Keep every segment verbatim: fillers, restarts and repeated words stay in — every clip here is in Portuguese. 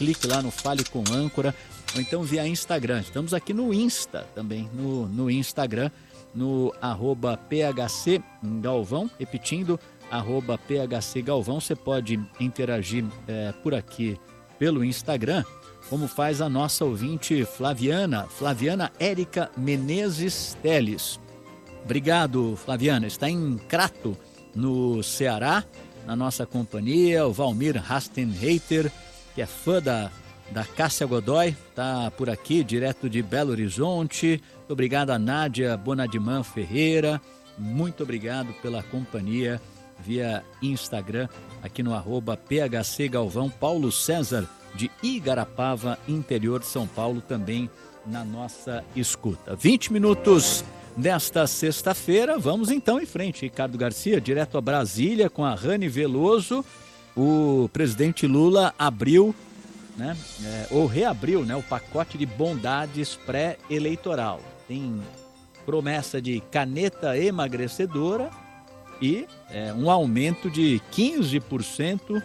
clique lá no Fale com Âncora, ou então via Instagram. Estamos aqui no Insta também, no, no Instagram, no arroba P H C Galvão, repetindo, arroba P H C Galvão. Você pode interagir é, por aqui pelo Instagram, como faz a nossa ouvinte Flaviana, Flaviana Érica Menezes Teles. Obrigado, Flaviana. Está em Crato, no Ceará, na nossa companhia. O Valmir Rastenreiter, que é fã da, da Cássia Godoy, está por aqui, direto de Belo Horizonte. Muito obrigado a Nádia Bonadiman Ferreira. Muito obrigado pela companhia via Instagram, aqui no arroba P H C Galvão. Paulo César, de Igarapava, interior de São Paulo, também na nossa escuta. vinte minutos desta sexta-feira, vamos então em frente. Ricardo Garcia, direto a Brasília com a Rani Veloso. O presidente Lula abriu, né, é, ou reabriu, né, o pacote de bondades pré-eleitoral. Tem promessa de caneta emagrecedora e é, um aumento de quinze por cento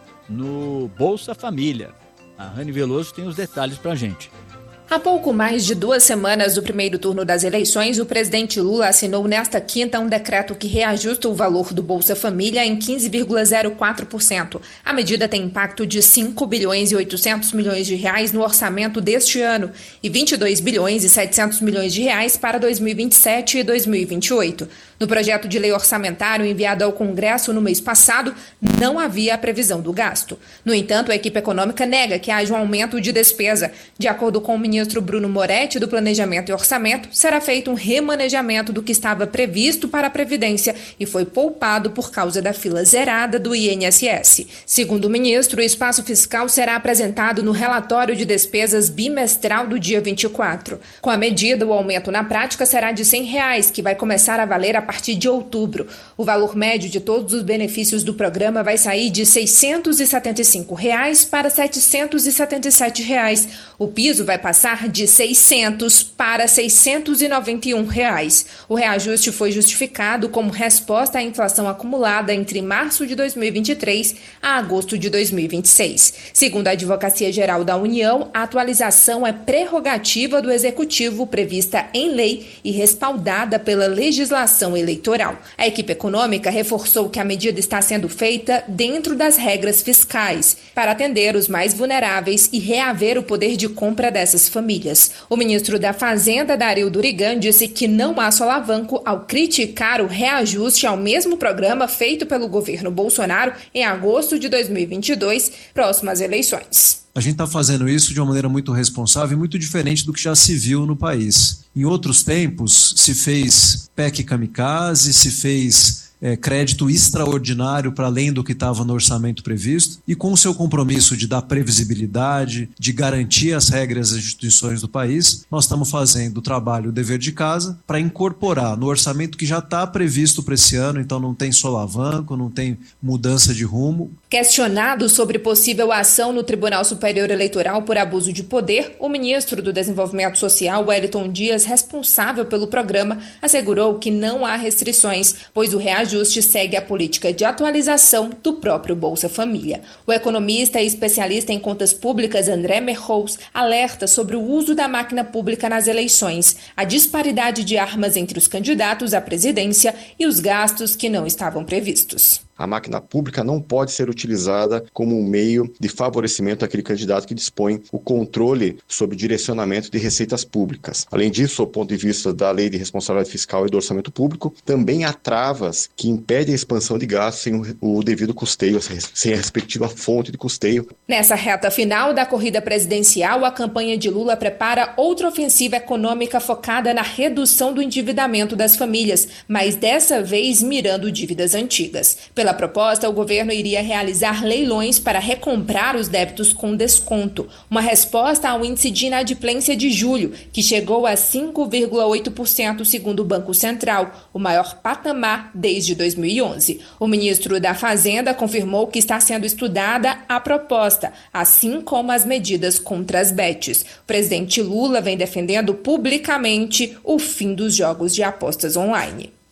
no Bolsa Família. A Rani Veloso tem os detalhes pra gente. Há pouco mais de duas semanas do primeiro turno das eleições, o presidente Lula assinou nesta quinta um decreto que reajusta o valor do Bolsa Família em quinze vírgula zero quatro por cento. A medida tem impacto de cinco bilhões e oitocentos milhões de reais no orçamento deste ano e vinte e dois bilhões e setecentos milhões de reais para dois mil e vinte e sete e dois mil e vinte e oito. No projeto de lei orçamentário enviado ao Congresso no mês passado, não havia a previsão do gasto. No entanto, a equipe econômica nega que haja um aumento de despesa. De acordo com o ministro Bruno Moretti, do Planejamento e Orçamento, será feito um remanejamento do que estava previsto para a Previdência e foi poupado por causa da fila zerada do I N S S. Segundo o ministro, o espaço fiscal será apresentado no relatório de despesas bimestral do dia vinte e quatro. Com a medida, o aumento na prática será de cem reais, que vai começar a valer a partir de outubro. O valor médio de todos os benefícios do programa vai sair de seiscentos e setenta e cinco reais para setecentos e setenta e sete reais. O piso vai passar de seiscentos para seiscentos e noventa e um reais. O reajuste foi justificado como resposta à inflação acumulada entre março de dois mil e vinte e três a agosto de dois mil e vinte e seis. Segundo a Advocacia Geral da União, a atualização é prerrogativa do Executivo prevista em lei e respaldada pela legislação eleitoral. A equipe econômica reforçou que a medida está sendo feita dentro das regras fiscais, para atender os mais vulneráveis e reaver o poder de compra dessas famílias. O ministro da Fazenda, Dario Durigan, disse que não há solavanco ao criticar o reajuste ao mesmo programa feito pelo governo Bolsonaro em agosto de dois mil e vinte e dois, próximo às eleições. A gente está fazendo isso de uma maneira muito responsável e muito diferente do que já se viu no país. Em outros tempos, se fez P E C kamikaze, se fez é, crédito extraordinário para além do que estava no orçamento previsto, e com o seu compromisso de dar previsibilidade, de garantir as regras das instituições do país, nós estamos fazendo o trabalho, o dever de casa, para incorporar no orçamento que já está previsto para esse ano, então não tem solavanco, não tem mudança de rumo. Questionado sobre possível ação no Tribunal Superior Eleitoral por abuso de poder, o ministro do Desenvolvimento Social, Wellington Dias, responsável pelo programa, assegurou que não há restrições, pois o reajuste segue a política de atualização do próprio Bolsa Família. O economista e especialista em contas públicas André Merholz alerta sobre o uso da máquina pública nas eleições, a disparidade de armas entre os candidatos à presidência e os gastos que não estavam previstos. A máquina pública não pode ser utilizada como um meio de favorecimento àquele candidato que dispõe o controle sobre o direcionamento de receitas públicas. Além disso, do ponto de vista da Lei de Responsabilidade Fiscal e do Orçamento Público, também há travas que impedem a expansão de gastos sem o devido custeio, sem a respectiva fonte de custeio. Nessa reta final da corrida presidencial, a campanha de Lula prepara outra ofensiva econômica focada na redução do endividamento das famílias, mas dessa vez mirando dívidas antigas. Pela proposta, o governo iria realizar leilões para recomprar os débitos com desconto, uma resposta ao índice de inadimplência de julho, que chegou a cinco vírgula oito por cento segundo o Banco Central, o maior patamar desde dois mil e onze. O ministro da Fazenda confirmou que está sendo estudada a proposta, assim como as medidas contra as bets. O presidente Lula vem defendendo publicamente o fim dos jogos de apostas online.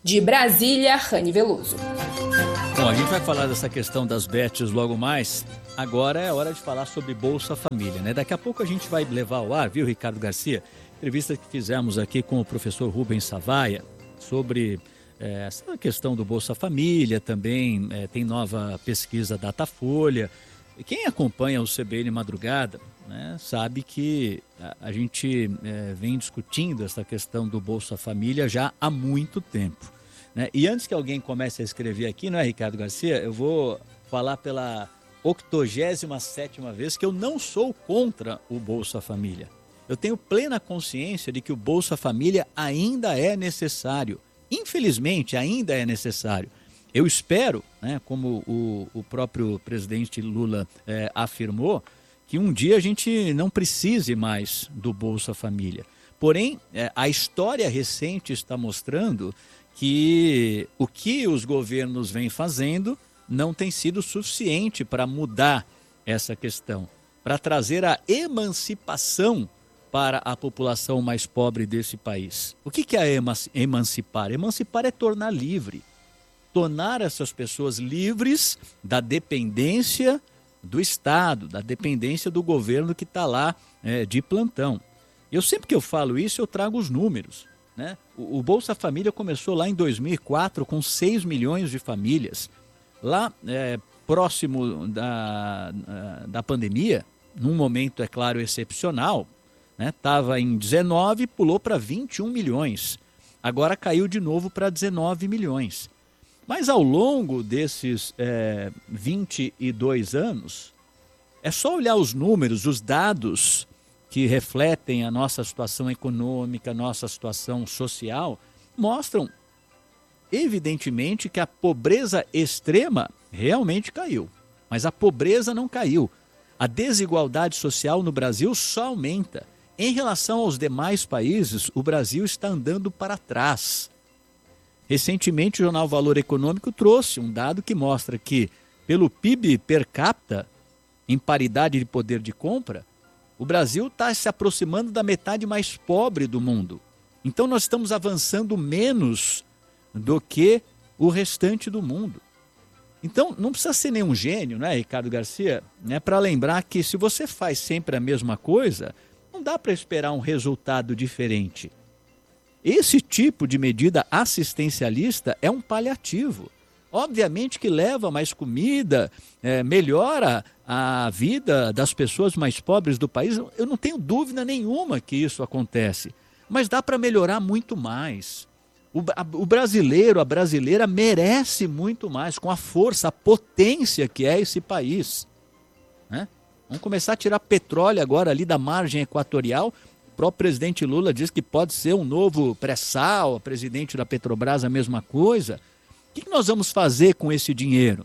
De Brasília, Rani Veloso. Bom, a gente vai falar dessa questão das bets logo mais. Agora é hora de falar sobre Bolsa Família, né? Daqui a pouco a gente vai levar ao ar, viu, Ricardo Garcia? Entrevista que fizemos aqui com o professor Rubens Savaia sobre é, essa questão do Bolsa Família, também é, tem nova pesquisa Datafolha. Quem acompanha o C B N Madrugada, né, sabe que a, a gente é, vem discutindo essa questão do Bolsa Família já há muito tempo, né? E antes que alguém comece a escrever aqui, não é, Ricardo Garcia? Eu vou falar pela octogésima sétima vez que eu não sou contra o Bolsa Família. Eu tenho plena consciência de que o Bolsa Família ainda é necessário. Infelizmente, ainda é necessário. Eu espero, né, como o, o próprio presidente Lula é, afirmou, que um dia a gente não precise mais do Bolsa Família. Porém, é, a história recente está mostrando que o que os governos vêm fazendo não tem sido suficiente para mudar essa questão, para trazer a emancipação para a população mais pobre desse país. O que é emancipar? Emancipar é tornar livre. Tornar essas pessoas livres da dependência do Estado, da dependência do governo que está lá é, de plantão. Eu sempre que eu falo isso, eu trago os números, né? O, o Bolsa Família começou lá em dois mil e quatro com seis milhões de famílias. Lá, é, próximo da, da pandemia, num momento, é claro, excepcional, né? Estava em dezenove, pulou para vinte e um milhões. Agora caiu de novo para dezenove milhões. Mas ao longo desses é, vinte e dois anos, é só olhar os números, os dados que refletem a nossa situação econômica, a nossa situação social, mostram evidentemente que a pobreza extrema realmente caiu. Mas a pobreza não caiu. A desigualdade social no Brasil só aumenta. Em relação aos demais países, o Brasil está andando para trás. Recentemente, o jornal Valor Econômico trouxe um dado que mostra que, pelo P I B per capita, em paridade de poder de compra, o Brasil está se aproximando da metade mais pobre do mundo. Então, nós estamos avançando menos do que o restante do mundo. Então, não precisa ser nenhum gênio, né, Ricardo Garcia, né, para lembrar que se você faz sempre a mesma coisa, não dá para esperar um resultado diferente. Esse tipo de medida assistencialista é um paliativo. Obviamente que leva mais comida, é, melhora a vida das pessoas mais pobres do país. Eu não tenho dúvida nenhuma que isso acontece. Mas dá para melhorar muito mais. O, a, o brasileiro, a brasileira merece muito mais com a força, a potência que é esse país, né? Vamos começar a tirar petróleo agora ali da margem equatorial. O próprio presidente Lula diz que pode ser um novo pré-sal, o presidente da Petrobras a mesma coisa. O que nós vamos fazer com esse dinheiro?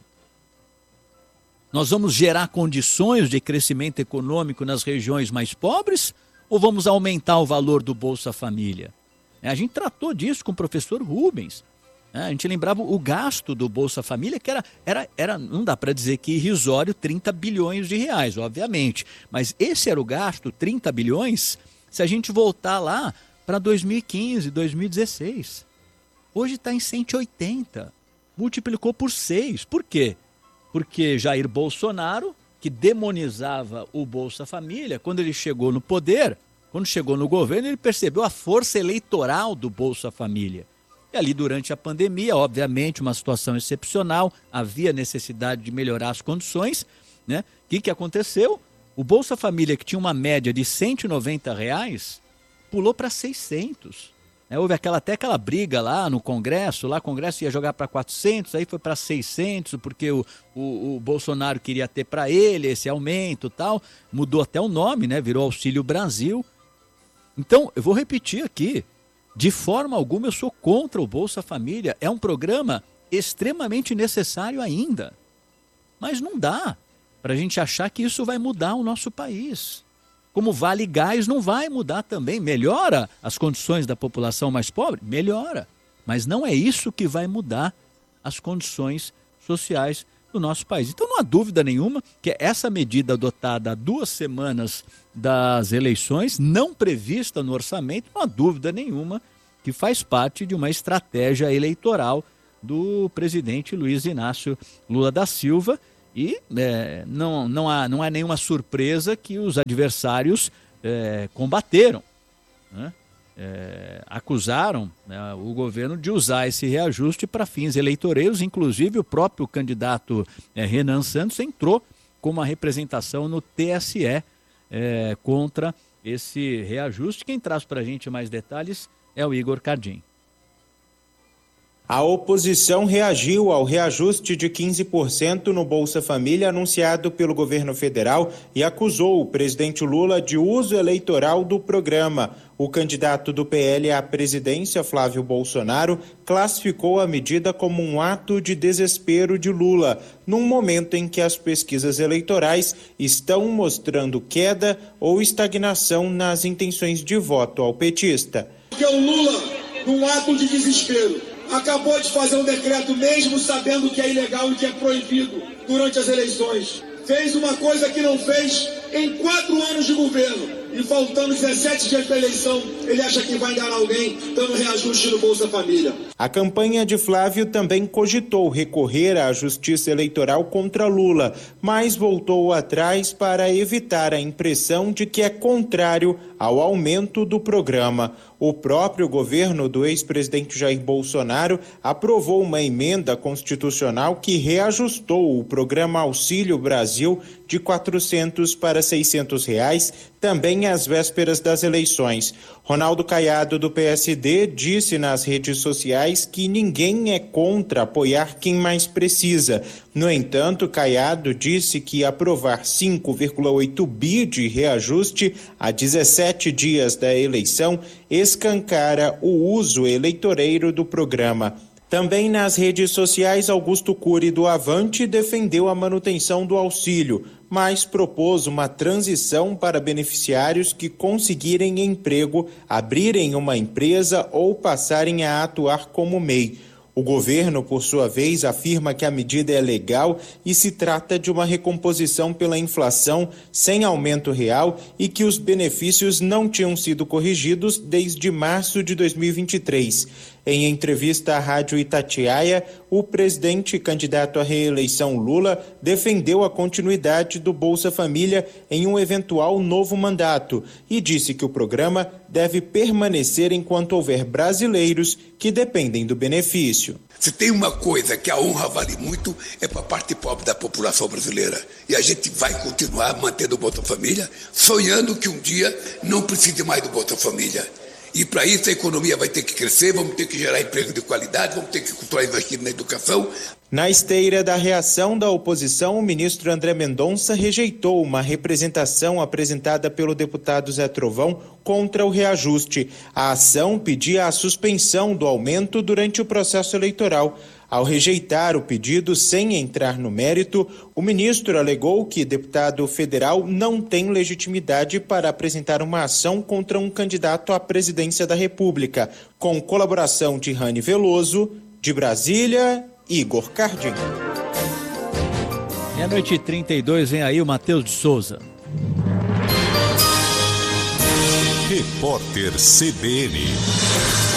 Nós vamos gerar condições de crescimento econômico nas regiões mais pobres ou vamos aumentar o valor do Bolsa Família? A gente tratou disso com o professor Rubens. A gente lembrava o gasto do Bolsa Família, que era, era, era não dá para dizer que irrisório, trinta bilhões de reais, obviamente. Mas esse era o gasto, trinta bilhões, se a gente voltar lá para dois mil e quinze, dois mil e dezesseis. Hoje está em cento e oitenta, multiplicou por seis. Por quê? Porque Jair Bolsonaro, que demonizava o Bolsa Família, quando ele chegou no poder, quando chegou no governo, ele percebeu a força eleitoral do Bolsa Família. E ali durante a pandemia, obviamente, uma situação excepcional, havia necessidade de melhorar as condições, né? O que, que aconteceu? O Bolsa Família, que tinha uma média de cento e noventa reais, pulou para seiscentos. É, houve aquela, até aquela briga lá no Congresso, lá o Congresso ia jogar para quatrocentos, aí foi para seiscentos, porque o, o, o Bolsonaro queria ter para ele esse aumento e tal, mudou até o nome, né? Virou Auxílio Brasil. Então, eu vou repetir aqui, de forma alguma eu sou contra o Bolsa Família, é um programa extremamente necessário ainda, mas não dá para a gente achar que isso vai mudar o nosso país. Como Vale Gás não vai mudar também, melhora as condições da população mais pobre? Melhora, mas não é isso que vai mudar as condições sociais do nosso país. Então não há dúvida nenhuma que essa medida adotada há duas semanas das eleições, não prevista no orçamento, não há dúvida nenhuma que faz parte de uma estratégia eleitoral do presidente Luiz Inácio Lula da Silva. E é, não, não, há, não há nenhuma surpresa que os adversários é, combateram, né? É, acusaram, né, o governo de usar esse reajuste para fins eleitoreiros. Inclusive o próprio candidato é, Renan Santos entrou com uma representação no T S E é, contra esse reajuste. Quem traz para a gente mais detalhes é o Igor Cardim. A oposição reagiu ao reajuste de quinze por cento no Bolsa Família anunciado pelo governo federal e acusou o presidente Lula de uso eleitoral do programa. O candidato do P L à presidência, Flávio Bolsonaro, classificou a medida como um ato de desespero de Lula, num momento em que as pesquisas eleitorais estão mostrando queda ou estagnação nas intenções de voto ao petista. Porque o Lula, num ato de desespero, acabou de fazer um decreto mesmo sabendo que é ilegal e que é proibido durante as eleições. Fez uma coisa que não fez em quatro anos de governo. E faltando dezessete dias para a eleição, ele acha que vai enganar alguém dando reajuste no Bolsa Família. A campanha de Flávio também cogitou recorrer à justiça eleitoral contra Lula, mas voltou atrás para evitar a impressão de que é contrário ao aumento do programa. O próprio governo do ex-presidente Jair Bolsonaro aprovou uma emenda constitucional que reajustou o programa Auxílio Brasil de quatrocentos para seiscentos reais, também às vésperas das eleições. Ronaldo Caiado, do P S D, disse nas redes sociais que ninguém é contra apoiar quem mais precisa. No entanto, Caiado disse que aprovar cinco vírgula oito bi de reajuste a dezessete dias da eleição escancara o uso eleitoreiro do programa. Também nas redes sociais, Augusto Cury, do Avante, defendeu a manutenção do auxílio, mas propôs uma transição para beneficiários que conseguirem emprego, abrirem uma empresa ou passarem a atuar como M E I. O governo, por sua vez, afirma que a medida é legal e se trata de uma recomposição pela inflação sem aumento real e que os benefícios não tinham sido corrigidos desde março de dois mil e vinte e três. Em entrevista à Rádio Itatiaia, o presidente candidato à reeleição Lula defendeu a continuidade do Bolsa Família em um eventual novo mandato e disse que o programa deve permanecer enquanto houver brasileiros que dependem do benefício. Se tem uma coisa que a honra vale muito, é para a parte pobre da população brasileira. E a gente vai continuar mantendo o Bolsa Família, sonhando que um dia não precise mais do Bolsa Família. E para isso a economia vai ter que crescer, vamos ter que gerar emprego de qualidade, vamos ter que continuar investindo na educação. Na esteira da reação da oposição, o ministro André Mendonça rejeitou uma representação apresentada pelo deputado Zé Trovão contra o reajuste. A ação pedia a suspensão do aumento durante o processo eleitoral. Ao rejeitar o pedido sem entrar no mérito, o ministro alegou que deputado federal não tem legitimidade para apresentar uma ação contra um candidato à presidência da República, com colaboração de Rani Veloso, de Brasília, Igor Cardim. Meia-noite e trinta e dois, vem aí o Matheus de Souza. Repórter C B N.